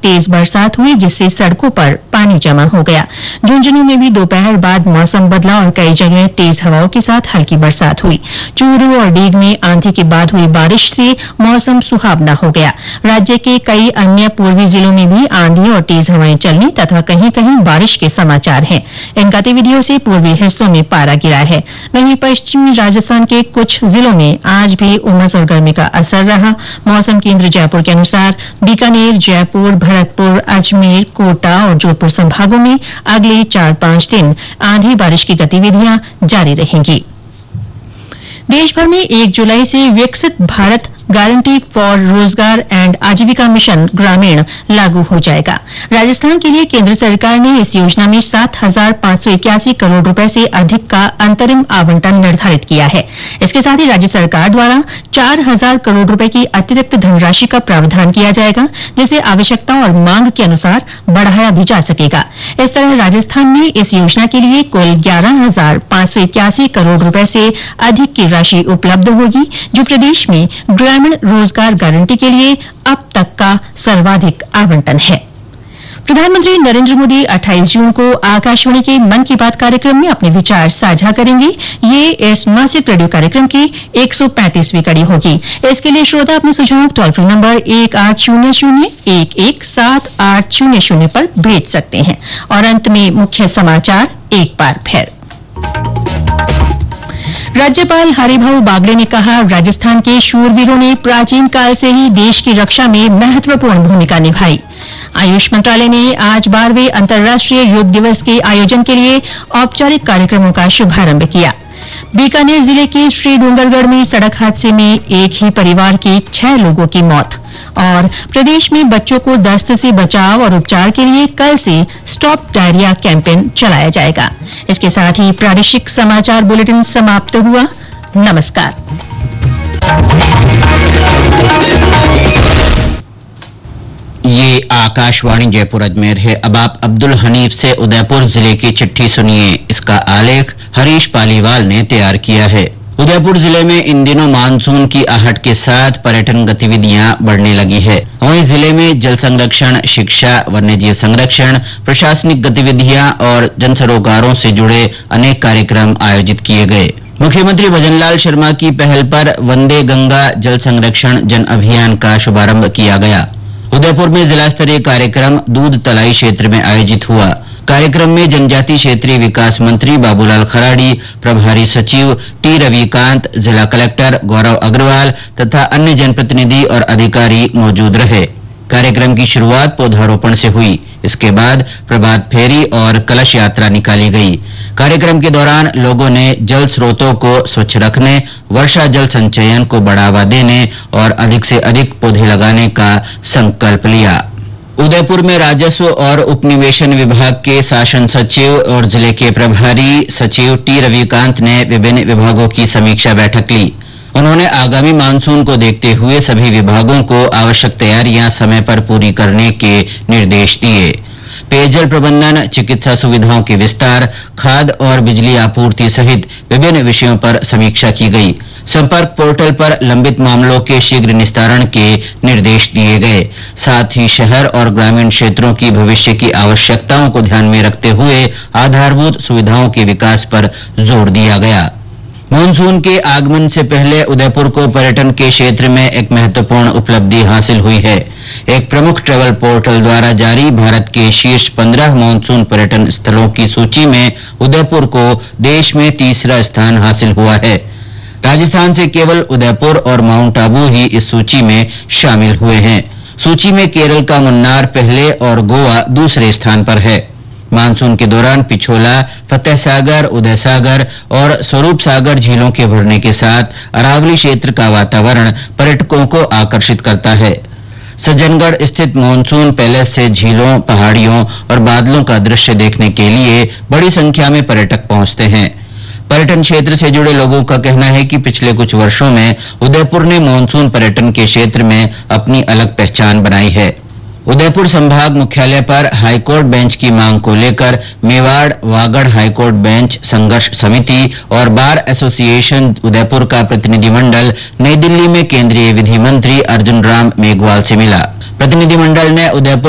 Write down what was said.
तेज बरसात हुई, जिससे सड़कों पर पानी जमा हो गया। झुंझुनू में भी दोपहर बाद मौसम बदला और कई जगह तेज हवाओं के साथ हल्की बरसात हुई। चूरू और डीग में आंधी के बाद हुई बारिश से मौसम सुहावना हो गया। राज्य के कई अन्य पूर्वी जिलों में भी आंधी और तेज हवाएं चलने तथा कहीं कहीं बारिश के समाचार हैं। इन गतिविधियों से पूर्वी हिस्सों में पारा गिरा है। वहीं पश्चिमी राजस्थान के कुछ जिलों में आज भी उमस और गर्मी का असर रहा। मौसम केंद्र जयपुर के अनुसार बीकानेर, जयपुर, भरतपुर, अजमेर, कोटा और जोधपुर संभागों में अगले 4-5 दिन आंधी बारिश की गतिविधियां जारी रहेंगी। देश भर में 1 जुलाई से विकसित भारत गारंटी फॉर रोजगार एंड आजीविका मिशन ग्रामीण लागू हो जाएगा। राजस्थान के लिए केंद्र सरकार ने इस योजना में 7,581 करोड़ रुपए से अधिक का अंतरिम आवंटन निर्धारित किया है। इसके साथ ही राज्य सरकार द्वारा 4,000 करोड़ रुपए की अतिरिक्त धनराशि का प्रावधान किया जाएगा, जिसे आवश्यकता और मांग के अनुसार बढ़ाया भी जा सकेगा। इस तरह राजस्थान में इस योजना के लिए कुल 11,581 करोड़ रुपए से अधिक की राशि उपलब्ध होगी, जो प्रदेश में ग्रामीण रोजगार गारंटी के लिए अब तक का सर्वाधिक आवंटन है। प्रधानमंत्री नरेंद्र मोदी 28 जून को आकाशवाणी के मन की बात कार्यक्रम में अपने विचार साझा करेंगे। ये इस मासिक रेडियो कार्यक्रम की 135वीं कड़ी होगी। इसके लिए श्रोता अपने सुझाव टोल फ्री नंबर 1800-117800 पर भेज सकते हैं। और अंत में मुख्य समाचार एक बार फिर। राज्यपाल हरिभाऊ बागड़े ने कहा, राजस्थान के शूरवीरों ने प्राचीन काल से ही देश की रक्षा में महत्वपूर्ण भूमिका निभाई। आयुष मंत्रालय ने आज 12वें अंतर्राष्ट्रीय योग दिवस के आयोजन के लिए औपचारिक कार्यक्रमों का शुभारंभ किया। बीकानेर जिले के श्री डूंगरगढ़ में सड़क हादसे में एक ही परिवार के 6 लोगों की मौत। और प्रदेश में बच्चों को दस्त से बचाव और उपचार के लिए कल से स्टॉप डायरिया कैंपेन चलाया जाएगा। इसके साथ ही प्रादेशिक समाचार बुलेटिन समाप्त हुआ। नमस्कार। ये आकाशवाणी जयपुर अजमेर है। अब आप अब्दुल हनीफ से उदयपुर जिले की चिट्ठी सुनिए। इसका आलेख हरीश पालीवाल ने तैयार किया है। उदयपुर जिले में इन दिनों मानसून की आहट के साथ पर्यटन गतिविधियां बढ़ने लगी है। वहीं जिले में जल संरक्षण, शिक्षा, वन्यजीव संरक्षण, प्रशासनिक गतिविधियां और जन सरोकारों से जुड़े अनेक कार्यक्रम आयोजित किए गए। मुख्यमंत्री भजनलाल शर्मा की पहल पर वंदे गंगा जल संरक्षण जन अभियान का शुभारंभ किया गया। उदयपुर में जिला स्तरीय कार्यक्रम दूध तलाई क्षेत्र में आयोजित हुआ। कार्यक्रम में जनजातीय क्षेत्रीय विकास मंत्री बाबूलाल खराड़ी, प्रभारी सचिव टी रविकांत, जिला कलेक्टर गौरव अग्रवाल तथा अन्य जनप्रतिनिधि और अधिकारी मौजूद रहे। कार्यक्रम की शुरुआत पौधारोपण से हुई। इसके बाद प्रभात फेरी और कलश यात्रा निकाली गई। कार्यक्रम के दौरान लोगों ने जल स्रोतों को स्वच्छ रखने, वर्षा जल संचयन को बढ़ावा देने और अधिक से अधिक पौधे लगाने का संकल्प लिया। उदयपुर में राजस्व और उपनिवेशन विभाग के शासन सचिव और जिले के प्रभारी सचिव टी रविकांत ने विभिन्न विभागों की समीक्षा बैठक ली। उन्होंने आगामी मानसून को देखते हुए सभी विभागों को आवश्यक तैयारियां समय पर पूरी करने के निर्देश दिए। पेयजल प्रबंधन, चिकित्सा सुविधाओं के विस्तार, खाद और बिजली आपूर्ति सहित विभिन्न विषयों पर समीक्षा की गई। संपर्क पोर्टल पर लंबित मामलों के शीघ्र निस्तारण के निर्देश दिए गए। साथ ही शहर और ग्रामीण क्षेत्रों की भविष्य की आवश्यकताओं को ध्यान में रखते हुए आधारभूत सुविधाओं के विकास पर जोर दिया गया। मानसून के आगमन से पहले उदयपुर को पर्यटन के क्षेत्र में एक महत्वपूर्ण उपलब्धि हासिल हुई है। एक प्रमुख ट्रैवल पोर्टल द्वारा जारी भारत के शीर्ष 15 मानसून पर्यटन स्थलों की सूची में उदयपुर को देश में 3रा स्थान हासिल हुआ है। राजस्थान से केवल उदयपुर और माउंट आबू ही इस सूची में शामिल हुए हैं। सूची में केरल का मुन्नार पहले और गोवा दूसरे स्थान पर है। मानसून के दौरान पिछोला, फतेह सागर, उदय सागर और स्वरूप सागर झीलों के भरने के साथ अरावली क्षेत्र का वातावरण पर्यटकों को आकर्षित करता है। सज्जनगढ़ स्थित मानसून पैलेस से झीलों, पहाड़ियों और बादलों का दृश्य देखने के लिए बड़ी संख्या में पर्यटक पहुंचते हैं। पर्यटन क्षेत्र से जुड़े लोगों का कहना है कि पिछले कुछ वर्षों में उदयपुर ने मानसून पर्यटन के क्षेत्र में अपनी अलग पहचान बनाई है। उदयपुर संभाग मुख्यालय पर हाईकोर्ट बेंच की मांग को लेकर मेवाड़ वागड़ हाईकोर्ट बेंच संघर्ष समिति और बार एसोसिएशन उदयपुर का प्रतिनिधिमंडल नई दिल्ली में केंद्रीय विधि मंत्री अर्जुन राम मेघवाल से मिला। प्रतिनिधिमंडल ने उदयपुर